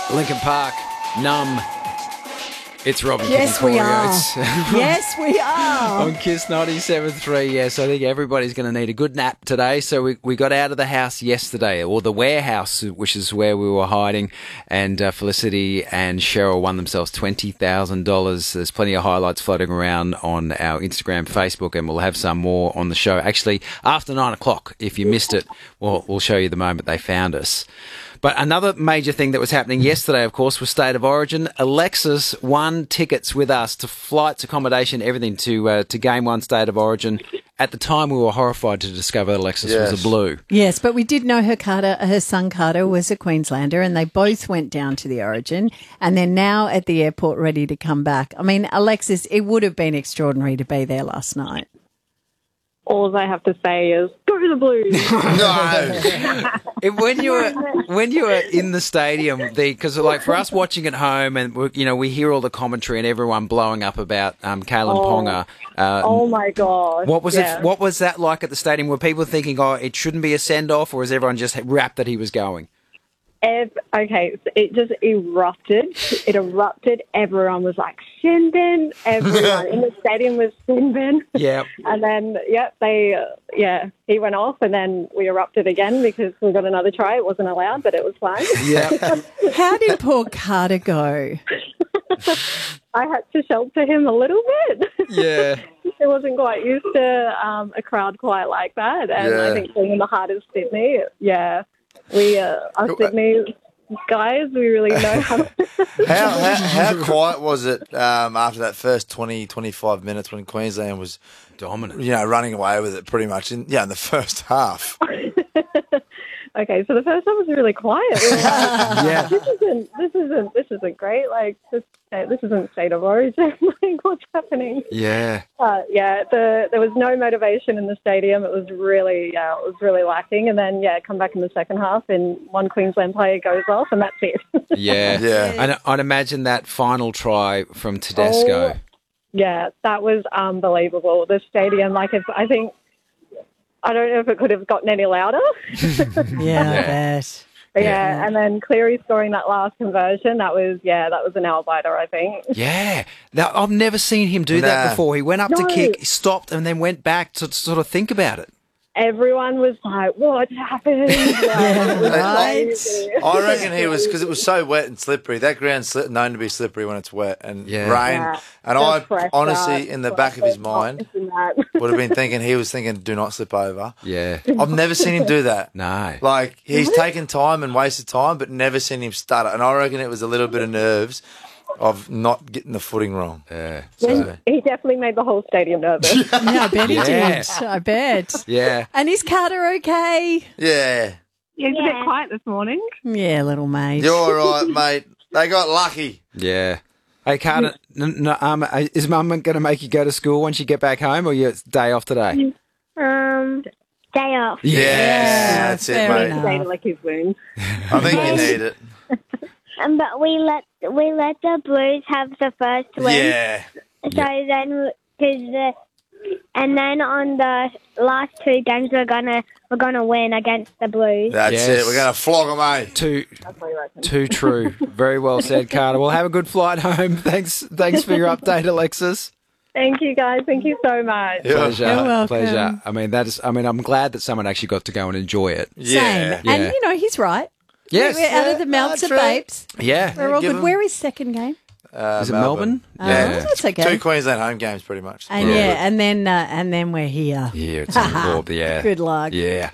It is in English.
Lincoln Park, Numb. It's Robin. Yes, we are. Yes, Yes, we are. on Kiss 97.3. Yes, I think everybody's going to need a good nap today. So we got out of the house yesterday, or the warehouse, which is where we were hiding. And Felicity and Cheryl won themselves $20,000. There's plenty of highlights floating around on our Instagram, Facebook, and we'll have some more on the show. Actually, after 9 o'clock, if you missed it, we'll show you the moment they found us. But another major thing that was happening yesterday, of course, was State of Origin. Alexis won tickets with us to flights, accommodation, everything to Game 1 State of Origin. At the time, we were horrified to discover that Alexis was a Blue. Yes, but we did know her son Carter was a Queenslander, and they both went down to the Origin, and they're now at the airport ready to come back. I mean, Alexis, it would have been extraordinary to be there last night. All I have to say is, go to the Blues. When you were in the stadium, because like for us watching at home, and we hear all the commentary and everyone blowing up about Kalen Ponga. Oh my God! What was it? What was that like at the stadium? Were people thinking, "Oh, it shouldn't be a send off," or is everyone just rapt that he was going? Okay, so it just erupted. It erupted. Everyone was like, Shinbin. Everyone in the stadium was Shinbin. Yeah. And then, he went off, and then we erupted again because we got another try. It wasn't allowed, but it was fine. Yeah. How did poor Carter go? I had to shelter him a little bit. Yeah. He wasn't quite used to a crowd quite like that. And I think being in the heart of Sydney, we, us Sydney guys, we really know how How quiet was it after that first 20, 25 minutes when Queensland was dominant? Running away with it pretty much in the first half. Okay, so the first one was really quiet. We were like, this isn't great. Like, this isn't State of Origin. Like, what's happening? Yeah. There was no motivation in the stadium. It was really lacking. And then, come back in the second half, and one Queensland player goes off, and that's it. Yeah. And I'd imagine that final try from Tedesco. Yeah, that was unbelievable. The stadium, I don't know if it could have gotten any louder. Yeah, I bet. Yeah, and then Cleary scoring that last conversion, that was a nail biter, I think. Yeah. Now, I've never seen him do that before. He went up to kick, stopped, and then went back to sort of think about it. Everyone was like, what happened? Right. I reckon he was, because it was so wet and slippery. That ground's known to be slippery when it's wet and rain. Yeah. And I honestly, in the back of his mind, would have been thinking, do not slip over. Yeah. I've never seen him do that. No. Like, he's taken time and wasted time, but never seen him stutter. And I reckon it was a little bit of nerves of not getting the footing wrong. Yeah. So. He definitely made the whole stadium nervous. Yeah, I bet he did. I bet. Yeah. And is Carter okay? Yeah. He's a bit quiet this morning. Yeah, little mate. You're all right, mate. They got lucky. Yeah. Hey, Carter, is Mum going to make you go to school once you get back home, or your day off today? Day off. Yeah, that's it, fair mate. enough. Day to lick his wounds. I think you need it. But we let the Blues have the first win. Yeah. So then, and then on the last two games, we're gonna win against the Blues. That's it. We're going to flog them, eh? Too true. Very well said, Carter. Well, have a good flight home. Thanks for your update, Alexis. Thank you, guys. Thank you so much. Pleasure. You're welcome. Pleasure. I'm glad that someone actually got to go and enjoy it. Yeah. Same. And, he's right. Yes. We're out of the mouths of true. babes. Yeah. We're all give good. him- Where is second game? Is it Melbourne? Yeah. That's okay. 2 Queensland home games, pretty much. And and then we're here. Yeah, it's on board. Yeah. Good luck. Yeah.